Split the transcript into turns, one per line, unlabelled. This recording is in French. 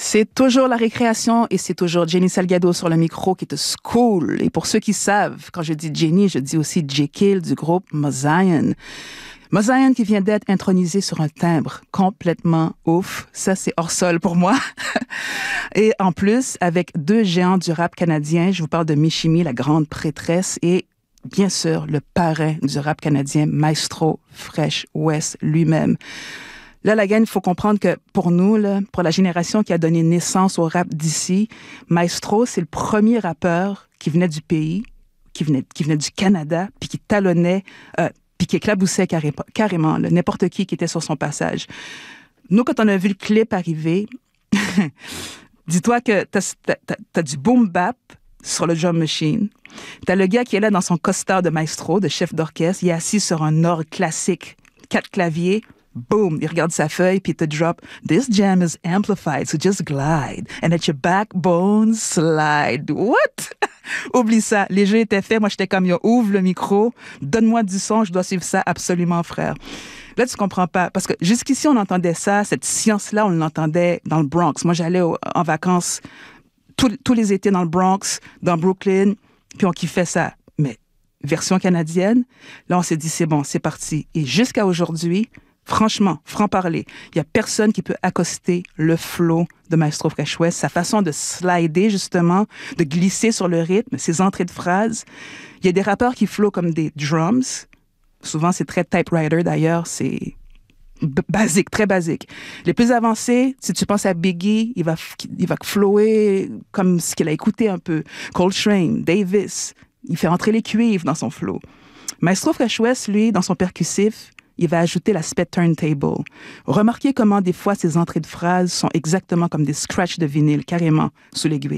C'est toujours la récréation et c'est toujours Jenny Salgado sur le micro qui te school. Et pour ceux qui savent, quand je dis Jenny, je dis aussi Jekyll du groupe Mosaïen. Mosaïen qui vient d'être intronisé sur un timbre complètement ouf. Ça, c'est hors sol pour moi. Et en plus, avec deux géants du rap canadien, je vous parle de Michimi, la grande prêtresse, et bien sûr, le parrain du rap canadien, Maestro Fresh Wes lui-même. Là, la gang, il faut comprendre que pour nous, là, pour la génération qui a donné naissance au rap d'ici, Maestro, c'est le premier rappeur qui venait du pays, qui venait du Canada, puis qui talonnait, puis qui éclaboussait carrément là, n'importe qui était sur son passage. Nous, quand on a vu le clip arriver, dis-toi que t'as du boom bap sur le drum machine. T'as le gars qui est là dans son costard de maestro, de chef d'orchestre. Il est assis sur un orgue classique, 4 claviers. Boom, il regarde sa feuille puis il te drop « This jam is amplified, so just glide and let your backbone slide. » What? Oublie ça. Les jeux étaient faits. Moi, j'étais comme « Yo, ouvre le micro, donne-moi du son, je dois suivre ça absolument, frère. » Là, tu comprends pas. Parce que jusqu'ici, on entendait ça, cette science-là, on l'entendait dans le Bronx. Moi, j'allais en vacances tous les étés dans le Bronx, dans Brooklyn, puis on kiffait ça. Mais version canadienne, là, on s'est dit « C'est bon, c'est parti. » Et jusqu'à aujourd'hui, franchement, franc-parler, il n'y a personne qui peut accoster le flow de Maestro Fresh Wes, sa façon de slider, justement, de glisser sur le rythme, ses entrées de phrases. Il y a des rappeurs qui flowent comme des drums. Souvent, c'est très typewriter, d'ailleurs. C'est basique, très basique. Les plus avancés, si tu penses à Biggie, il va flower comme ce qu'il a écouté un peu. Coltrane, Davis, il fait entrer les cuivres dans son flow. Maestro Fresh Wes, lui, dans son percussif, il va ajouter l'aspect turntable. Remarquez comment des fois ces entrées de phrases sont exactement comme des scratchs de vinyle, carrément, sous l'aiguille.